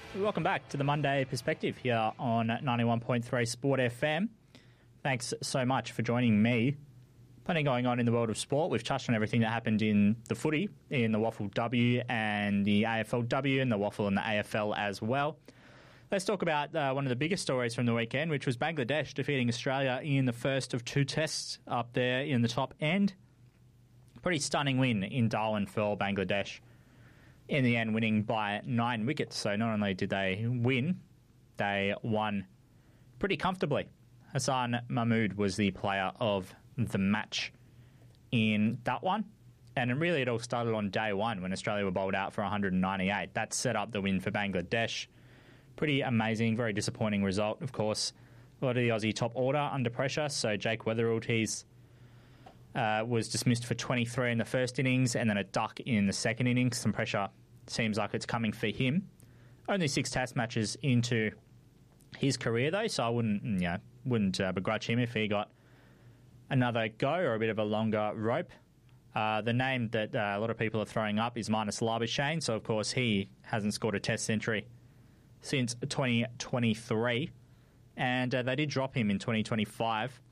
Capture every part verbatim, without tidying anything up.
Welcome back to the Monday Perspective here on ninety-one point three Sport F M. Thanks so much for joining me. Plenty going on in the world of sport. We've touched on everything that happened in the footy, in the W A F L W and the A F L W and the W A F L and the A F L as well. Let's talk about uh, one of the biggest stories from the weekend, which was Bangladesh defeating Australia in the first of two tests up there in the top end. Pretty stunning win in Darwin for Bangladesh. In the end, winning by nine wickets. So not only did they win, they won pretty comfortably. Hassan Mahmood was the player of the match in that one. And really it all started on day one when Australia were bowled out for one hundred ninety-eight. That set up the win for Bangladesh. Pretty amazing, very disappointing result, of course. A lot of the Aussie top order under pressure. So Jake Weatherald, he's uh, was dismissed for twenty-three in the first innings and then a duck in the second innings. Some pressure seems like it's coming for him. Only six test matches into his career, though, so I wouldn't, you know, wouldn't uh, begrudge him if he got another go or a bit of a longer rope. Uh, the name that uh, a lot of people are throwing up is Marnus Labuschagne, so of course he hasn't scored a test century since twenty twenty-three, and uh, they did drop him in twenty twenty-five,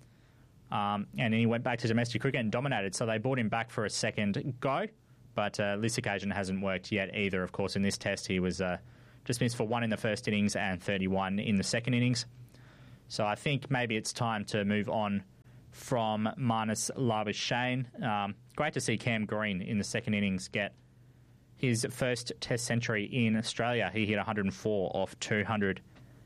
um, and then he went back to domestic cricket and dominated, so they brought him back for a second go, but uh, this occasion hasn't worked yet either. Of course, in this test he was uh, dismissed for one in the first innings and thirty-one in the second innings, so I think maybe it's time to move on from Marnus Labuschagne. Um, great to see Cam Green in the second innings get his first test century in Australia. He hit one hundred four off two hundred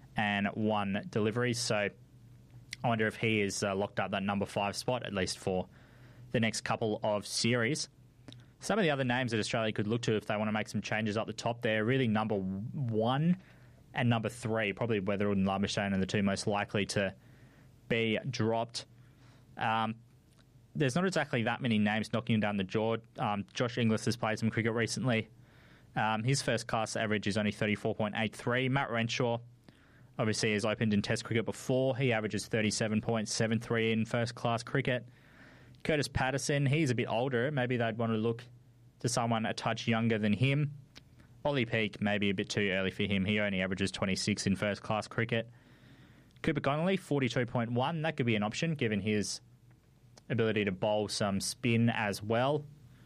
one deliveries, so I wonder if he is uh, locked up that number five spot, at least for the next couple of series. Some of the other names that Australia could look to if they want to make some changes up the top there, really number one and number three, probably Weatherald and Labuschagne are the two most likely to be dropped. Um, there's not exactly that many names knocking down the jaw. Um, Josh Inglis has played some cricket recently. Um, his first class average is only thirty-four point eight three. Matt Renshaw obviously has opened in Test cricket before. He averages thirty-seven point seven three in first class cricket. Curtis Patterson, he's a bit older. Maybe they'd want to look to someone a touch younger than him. Ollie Peake, maybe a bit too early for him. He only averages twenty-six in first class cricket. Cooper Connolly, forty-two point one. That could be an option given his ability to bowl some spin as well.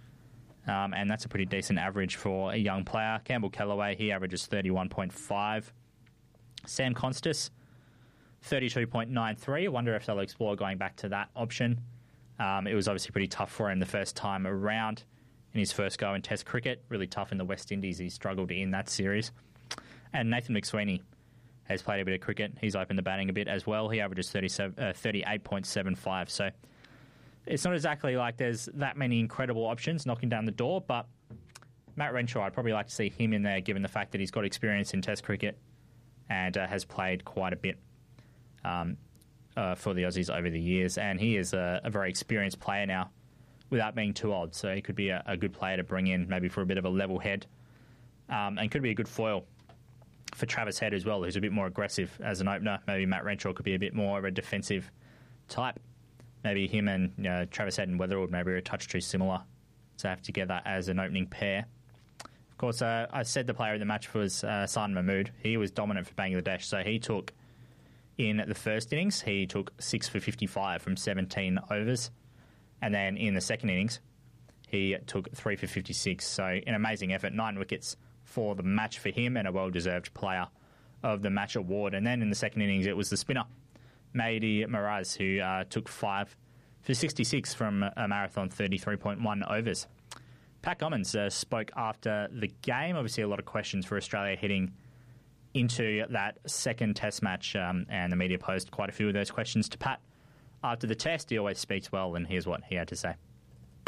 Um, and that's a pretty decent average for a young player. Campbell Kellaway, he averages thirty-one point five. Sam Constas, thirty-two point nine three. I wonder if they'll explore going back to that option. Um, it was obviously pretty tough for him the first time around in his first go in Test cricket. Really tough in the West Indies. He struggled in that series. And Nathan McSweeney has played a bit of cricket. He's opened the batting a bit as well. He averages thirty-eight point seven five. So it's not exactly like there's that many incredible options knocking down the door, but Matt Renshaw, I'd probably like to see him in there given the fact that he's got experience in Test cricket and uh, has played quite a bit um, uh, for the Aussies over the years. And he is a, a very experienced player now without being too old. So he could be a, a good player to bring in maybe for a bit of a level head, um, and could be a good foil for Travis Head as well, who's a bit more aggressive as an opener. Maybe Matt Renshaw could be a bit more of a defensive type. Maybe him and you know, Travis Head and Weatherald maybe are a touch too similar to have together as an opening pair. Of course, uh, I said the player of the match was uh, Hassan Mahmood. He was dominant for Bangladesh, so he took, in the first innings, he took six for fifty-five from seventeen overs. And then in the second innings, he took three for fifty-six. So an amazing effort, nine wickets for the match for him and a well-deserved player of the match award. And then in the second innings, it was the spinner, Mahdi Miraz, who uh, took five for sixty-six from a marathon thirty-three point one overs. Pat Cummins uh, spoke after the game. Obviously, a lot of questions for Australia heading into that second test match, um, and the media posed quite a few of those questions to Pat after the test. He always speaks well, and here's what he had to say. All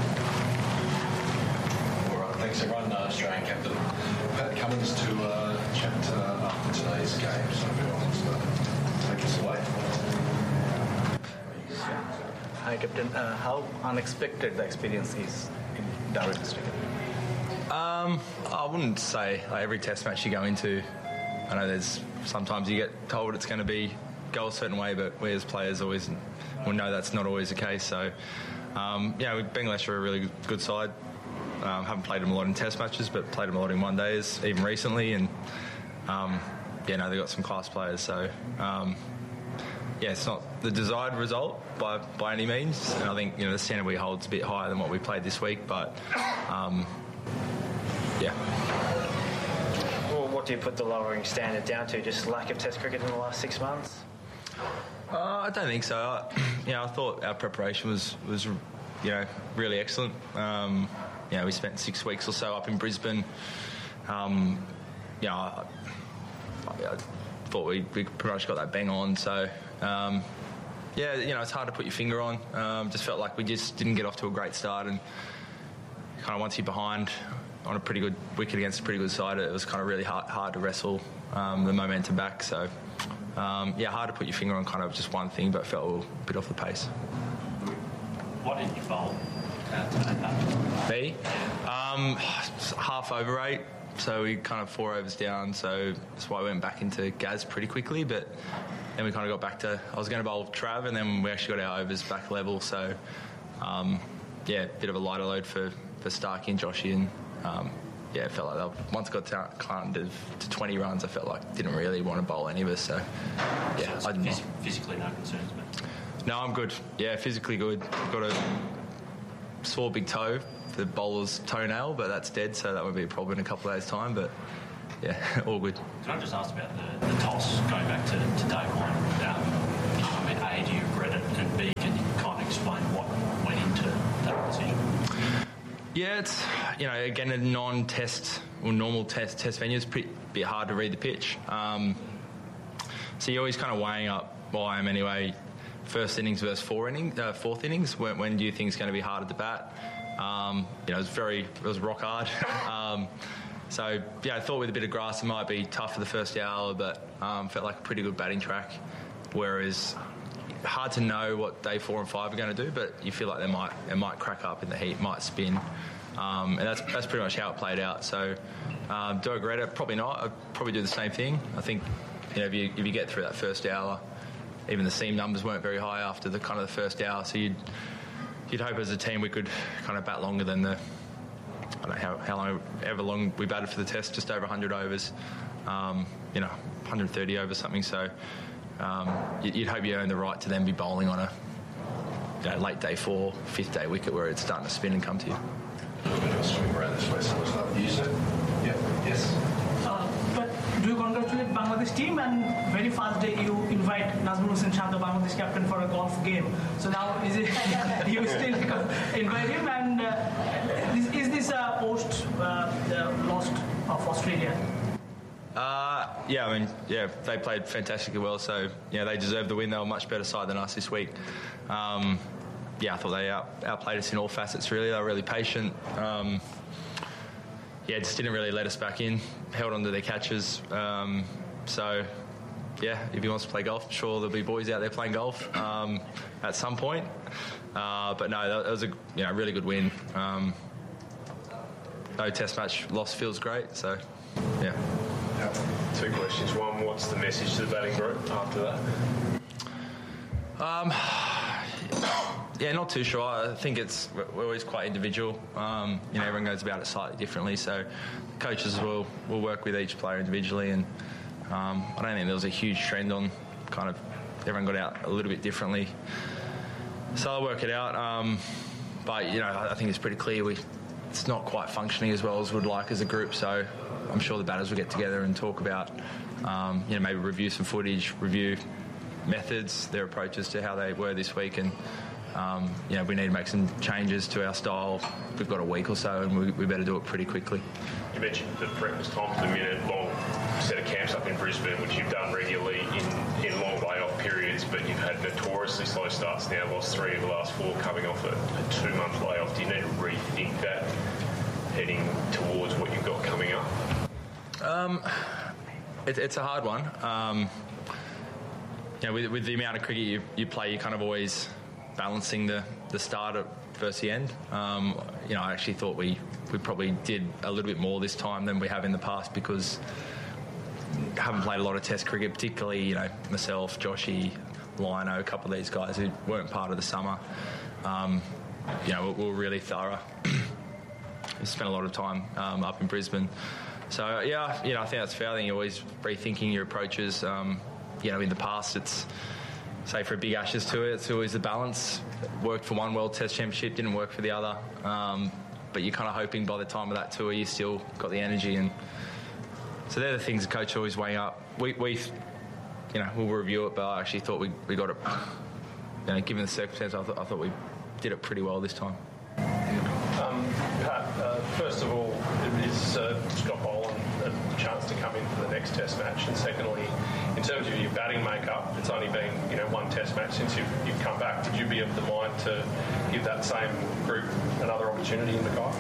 right, thanks everyone. Uh, Australian captain Pat Cummins to uh, chat uh, after today's game. So everyone wants to take us away. Hi, Captain. Uh, how unexpected the experience is in Darwin District? Um, I wouldn't say like, every test match you go into, I know there's sometimes you get told it's going to be go a certain way, but we as players always will know that's not always the case. So, um, yeah, Bangladesh are a really good side. Um, haven't played them a lot in test matches, but played them a lot in one days, even recently. And um, yeah, no, they've got some class players. So um, yeah, it's not the desired result by by any means. And I think, you know, the standard we hold is a bit higher than what we played this week. But um, yeah. Well, what do you put the lowering standard down to? Just lack of Test cricket in the last six months? Uh, I don't think so. I, you know, I thought our preparation was was you know really excellent. Um, you know, we spent six weeks or so up in Brisbane. Um, you know, I, I thought we, we pretty much got that bang on. So um, yeah, you know, it's hard to put your finger on. Um, just felt like we just didn't get off to a great start, and kind of once you're behind on a pretty good wicket against a pretty good side, it was kind of really hard, hard to wrestle um, the momentum back. So. Um, yeah, hard to put your finger on kind of just one thing, but felt a bit off the pace. What did you bowl uh, today, Pat? Me? Um, half over eight, so we kind of four overs down, so that's why we went back into Gaz pretty quickly, but then we kind of got back to, I was going to bowl Trav, and then we actually got our overs back level, so um, yeah, bit of a lighter load for, for Starkey and Joshy, and um, yeah, it felt like they, once I got to, kind of to twenty runs, I felt like didn't really want to bowl any of us. So, yeah, so I didn't. Phys- physically, no concerns, but no, I'm good. Yeah, physically good. Got a sore big toe, the bowler's toenail, but that's dead, so that won't be a problem in a couple of days' time. But yeah, all good. Can I just ask about the, the toss going back to, to day one? Um, I mean, A, do you regret it, and B, can you kind of explain what went into that decision? Yeah, it's, you know, again, a non-test or normal test test venue is pretty bit hard to read the pitch. Um, so you're always kind of weighing up, well, I am anyway, first innings versus four innings, uh, fourth innings. When, when do you think it's going to be hard at the bat? Um, you know, it was very, it was rock hard. um, so yeah, I thought with a bit of grass it might be tough for the first hour, but um, felt like a pretty good batting track. Whereas hard to know what day four and five are going to do, but you feel like they might it might crack up in the heat, might spin, um, and that's that's pretty much how it played out. So um, do I regret it? Probably not. I'd probably do the same thing. I think, you know, if you if you get through that first hour, even the seam numbers weren't very high after the kind of the first hour, so you'd you'd hope as a team we could kind of bat longer than the I don't know how, how long ever long we batted for the test, just over one hundred overs, um, you know, one hundred thirty overs something. So. Um, you'd hope you earn the right to then be bowling on a you know, late day four, fifth day wicket where it's starting to spin and come to you. A little bit of a swing around this way, so it's not you, sir. Yeah, yes. Uh, but do you congratulate Bangladesh team? And very fast day you invite Nazmul Hossain Shah, the Bangladesh captain, for a golf game. So now is it you still invite him? And uh, is, is this a post uh, the loss of Australia? Uh, yeah, I mean, yeah, they played fantastically well, so yeah, they deserved the win. They were a much better side than us this week. Um, yeah, I thought they out, outplayed us in all facets. Really, they were really patient. Um, yeah, just didn't really let us back in. Held on to their catches. Um, so yeah, if he wants to play golf, I'm sure there'll be boys out there playing golf um, at some point. Uh, but no, that, that was a you know really good win. Um, no test match loss feels great. So yeah. Two questions. One, what's the message to the batting group after that? Um, yeah, not too sure. I think it's we're always quite individual. Um, you know, everyone goes about it slightly differently. So coaches will will work with each player individually, and um, I don't think there was a huge trend on kind of everyone got out a little bit differently. So I'll work it out. Um, but you know, I think it's pretty clear we it's not quite functioning as well as we'd like as a group. So I'm sure the batters will get together and talk about, um, you know, maybe review some footage, review methods, their approaches to how they were this week, and um, you know, we need to make some changes to our style. We've got a week or so, and we, we better do it pretty quickly. You mentioned the breakfast times, the minute-long set of camps up in Brisbane, which you've done regularly in, in long layoff periods, but you've had notoriously slow starts now, lost three of the last four coming off a, a two-month layoff. Do you need to rethink that heading towards what you've got coming up? Um, it, it's a hard one. Um, you know, with, with the amount of cricket you, you play, you're kind of always balancing the, the start versus the end. Um, you know, I actually thought we, we probably did a little bit more this time than we have in the past because I haven't played a lot of Test cricket, particularly, you know, myself, Joshy, Lino, a couple of these guys who weren't part of the summer. Um, you know, we, we were really thorough. he spent a lot of time um, up in Brisbane. So, yeah, you know, I think that's fair. I think you're always rethinking your approaches. Um, you know, in the past, it's, say, for a big Ashes tour, it's always the balance. Worked for one World Test Championship, didn't work for the other. Um, but you're kind of hoping by the time of that tour, you still got the energy. And so they're the things the coach always weighing up. We, we you know, we'll review it, but I actually thought we, we got it, you know, given the circumstances, I, th- I thought we did it pretty well this time. Um, Pat, uh, first of all, is uh, Scott Boland a chance to come in for the next Test match? And secondly, in terms of your batting makeup, it's only been you know one Test match since you've, you've come back. Would you be of the mind to give that same group another opportunity in Mackay?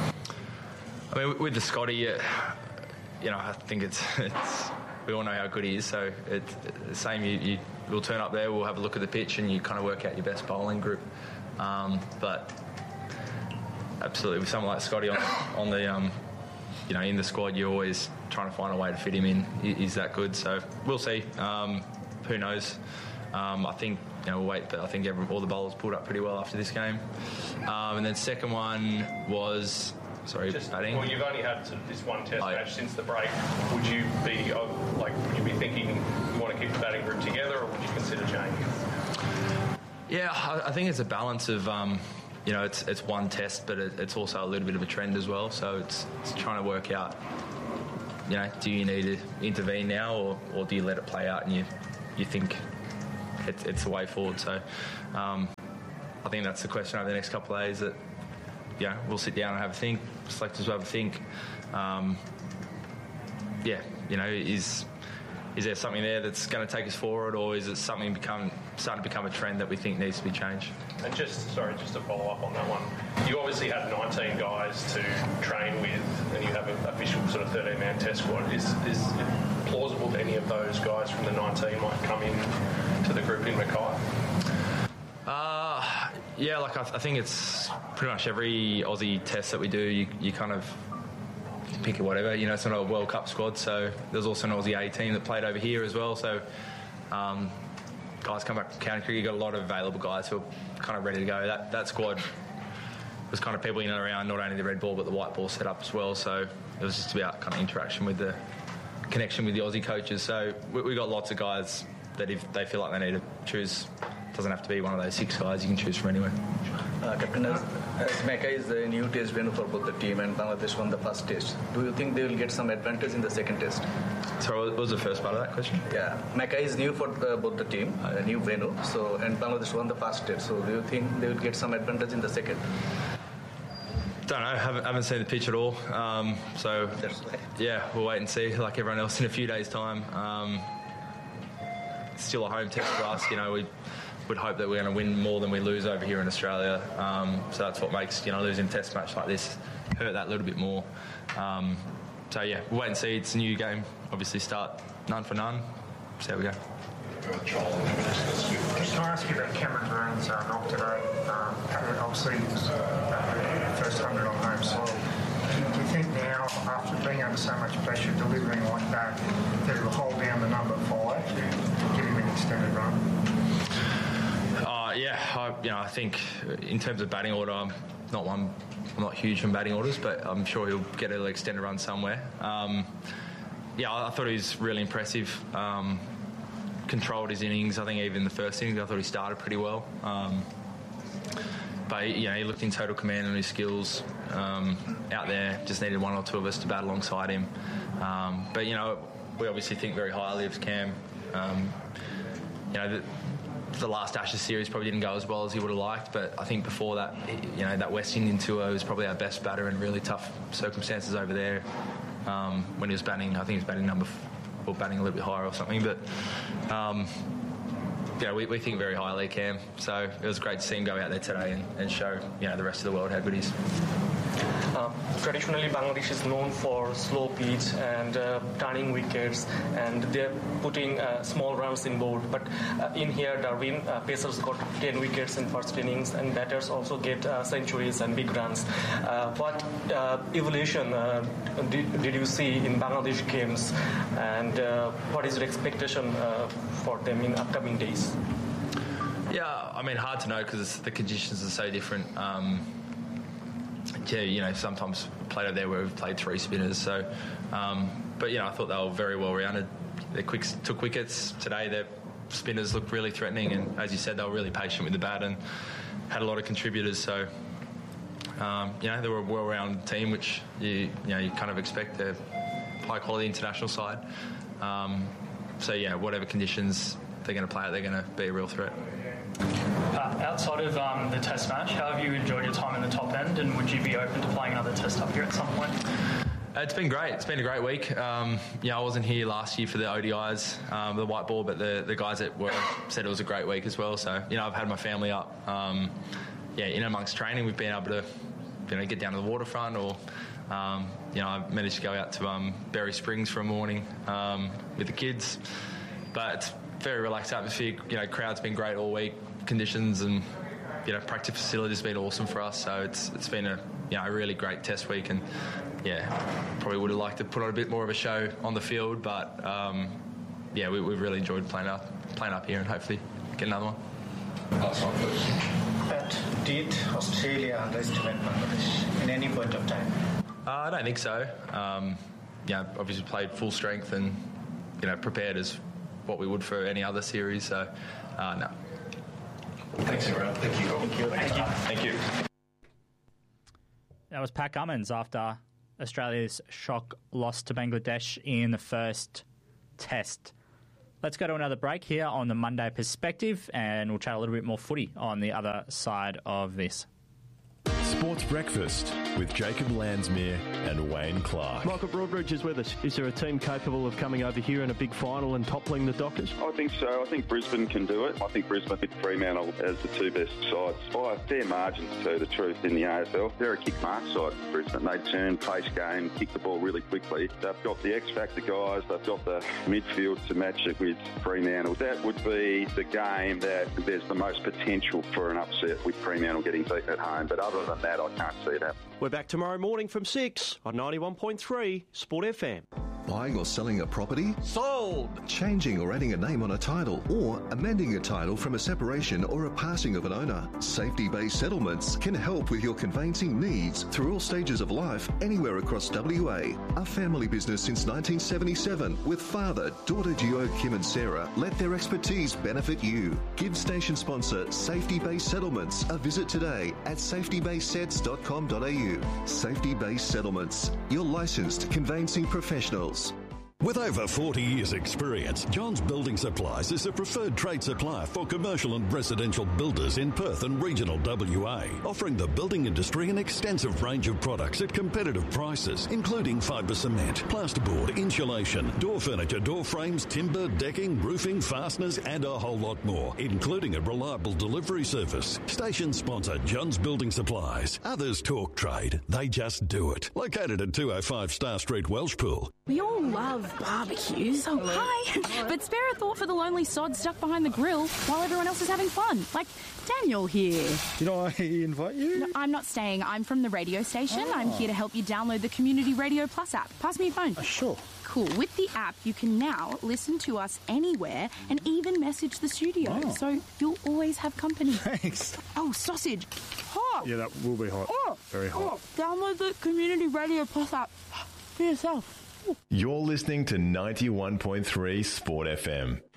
I mean, with the Scotty, you know, I think it's it's we all know how good he is. So it's the same. You, you we'll turn up there, we'll have a look at the pitch, and you kind of work out your best bowling group. Um, but absolutely, with someone like Scotty on, on the, um, you know, in the squad, you're always trying to find a way to fit him in. He, he's that good, so we'll see. Um, who knows? Um, I think you know we'll wait, but I think every, all the bowlers pulled up pretty well after this game. Um, and then second one was sorry, Just, batting. Well, you've only had sort of this one Test I, match since the break. Would you be uh, like? Would you be thinking you want to keep the batting group together, or would you consider changing? Yeah, I, I think it's a balance of. Um, You know, it's it's one test, but it, it's also a little bit of a trend as well. So it's, it's trying to work out, you know, do you need to intervene now or, or do you let it play out and you you think it's, it's the way forward? So um, I think that's the question over the next couple of days that, you know, we'll sit down and have a think, selectors will have a think. Um, yeah, you know, is is there something there that's going to take us forward, or is it something become starting to become a trend that we think needs to be changed? And just, sorry, just to follow up on that one, you obviously had nineteen guys to train with, and you have an official sort of thirteen-man test squad. Is, is it plausible that any of those guys from the nineteen might come in to the group in Mackay? Uh, yeah, like I, th- I think it's pretty much every Aussie test that we do, you, you kind of pick it whatever. You know, it's not a World Cup squad, so there's also an Aussie A team that played over here as well. So um, guys come back from county cricket. You've got a lot of available guys who are kind of ready to go. That that squad was kind of people in and around not only the red ball but the white ball set up as well. So it was just about kind of interaction with the connection with the Aussie coaches. So we, we got lots of guys that if they feel like they need to choose, it doesn't have to be one of those six guys. You can choose from anywhere. Uh, Captain, as, as Mackay is the new test venue for both the team and Bangladesh won the first test, do you think they will get some advantage in the second test? Sorry, what was the first part of that question? Yeah, Mackay is new for uh, both the team, a new venue, so and Bangladesh won the first test. So do you think they will get some advantage in the second? Don't know. Haven't haven't seen the pitch at all. Um, so That's right. yeah, we'll wait and see. Like everyone else, in a few days' time. Um, it's still a home test for us. You know, we would hope that we're going to win more than we lose over here in Australia. Um, so that's what makes you know losing a test match like this hurt that little bit more. Um, so yeah, we'll wait and see. It's a new game. Obviously, start none for none. See how we go. Can I ask you about Cameron Green's uh, knock today? Um, obviously, it was uh, first hundred on home soil. Do, do you think now, after being under so much pressure, delivering like that, that it'll hold down the number five to give him an extended run? Uh, yeah, I, you know, I think in terms of batting order, I'm not one. I'm not huge on batting orders, but I'm sure he'll get an extended run somewhere. Um, yeah, I, I thought he was really impressive. Um, controlled his innings. I think even the first innings, I thought he started pretty well. Um, but you know, he looked in total command on his skills um, out there. Just needed one or two of us to bat alongside him. Um, but you know, we obviously think very highly of Cam. Um, you know, the, the last Ashes series probably didn't go as well as he would have liked. But I think before that, you know, that West Indian tour was probably our best batter in really tough circumstances over there. Um, when he was batting, I think he was batting number. F- or batting a little bit higher or something, but um, yeah, we, we think very highly of Cam, so it was great to see him go out there today and, and show you know the rest of the world how good he is. Uh, traditionally, Bangladesh is known for slow pitch and uh, turning wickets, and they're putting uh, small runs in board. But uh, in here, Darwin, uh, Pacers got ten wickets in first innings, and batters also get uh, centuries and big runs. Uh, what uh, evolution uh, did, did you see in Bangladesh games, and uh, what is your expectation uh, for them in upcoming days? Yeah, I mean, hard to know because the conditions are so different. Um, yeah, you know, sometimes played over there where we've played three spinners. So, um, but, you know, I thought they were very well-rounded. They quick, took wickets. Today their spinners looked really threatening, and as you said, they were really patient with the bat and had a lot of contributors. So, um, you know, they were a well-rounded team, which you, you know, you kind of expect. They're high-quality international side. Um, so, yeah, whatever conditions they're going to play out, they're going to be a real threat. Uh, outside of um, the test match, how have you enjoyed your time in the top end, and would you be open to playing another test up here at some point? It's been great. It's been a great week. Um, yeah, I wasn't here last year for the O D Is, um, the white ball, but the, the guys at work said it was a great week as well. So, you know, I've had my family up. Um, yeah, in amongst training, we've been able to, you know, get down to the waterfront, or, um, you know, I managed to go out to um, Berry Springs for a morning um, with the kids. But it's very relaxed atmosphere. You know, crowd's been great all week. Conditions and, you know, practice facilities have been awesome for us. So it's it's been a, you know, a really great test week, and yeah, probably would have liked to put on a bit more of a show on the field, but um, yeah, we, we've really enjoyed playing up playing up here, and hopefully get another one. Last one, please. But did Australia underestimate Bangladesh in any point of time? Uh, I don't think so. Um, yeah, obviously played full strength and, you know, prepared as what we would for any other series. So uh, no. Thanks, everyone. Thank you. Thank you. Thank you. Thank you. That was Pat Cummins after Australia's shock loss to Bangladesh in the first test. Let's go to another break here on the Monday Perspective, and we'll chat a little bit more footy on the other side of this. Sports Breakfast with Jacob Landsmere and Wayne Clark. Michael Broadbridge is with us. Is there a team capable of coming over here in a big final and toppling the Dockers? I think so. I think Brisbane can do it. I think Brisbane beat Fremantle as the two best sides by a fair margin, to tell you the truth, in the A F L. They're a kick mark side, Brisbane. They turn, pace game, kick the ball really quickly. They've got the X-Factor guys. They've got the midfield to match it with Fremantle. That would be the game that there's the most potential for an upset, with Fremantle getting beaten at home. But other than that, I can't see that. We're back tomorrow morning from six on ninety-one point three Sport F M. Buying or selling a property? Sold! Changing or adding a name on a title, or amending a title from a separation or a passing of an owner. Safety Base Settlements can help with your conveyancing needs through all stages of life, anywhere across W A. A family business since nineteen seventy-seven, with father, daughter duo Kim and Sarah. Let their expertise benefit you. Give station sponsor Safety Base Settlements a visit today at safety base sets dot com dot a u. Safety Base Settlements, your licensed conveyancing professionals. With over forty years' experience, Johns Building Supplies is the preferred trade supplier for commercial and residential builders in Perth and regional W A, offering the building industry an extensive range of products at competitive prices, including fibre cement, plasterboard, insulation, door furniture, door frames, timber, decking, roofing, fasteners, and a whole lot more, including a reliable delivery service. Station sponsor Johns Building Supplies. Others talk trade, they just do it. Located at two oh five Star Street, Welshpool. We all love barbecues. Oh, hi. But spare a thought for the lonely sod stuck behind the grill while everyone else is having fun. Like Daniel here. Did I invite you? No, I'm not staying. I'm from the radio station. Oh. I'm here to help you download the Community Radio Plus app. Pass me your phone. Uh, sure. Cool. With the app, you can now listen to us anywhere and even message the studio. Oh. So you'll always have company. Thanks. Oh, sausage. Hot. Yeah, that will be hot. Oh. Very hot. Oh. Download the Community Radio Plus app for yourself. You're listening to ninety-one point three Sport F M.